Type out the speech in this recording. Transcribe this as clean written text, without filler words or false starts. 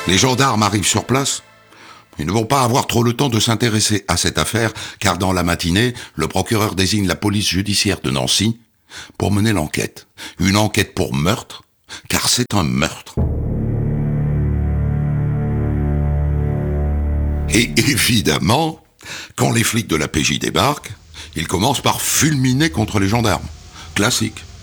Les gendarmes arrivent sur place. Ils ne vont pas avoir trop le temps de s'intéresser à cette affaire, car dans la matinée, le procureur désigne la police judiciaire de Nancy pour mener l'enquête. Une enquête pour meurtre, car c'est un meurtre. Et évidemment, quand les flics de la PJ débarquent, ils commencent par fulminer contre les gendarmes. Classique.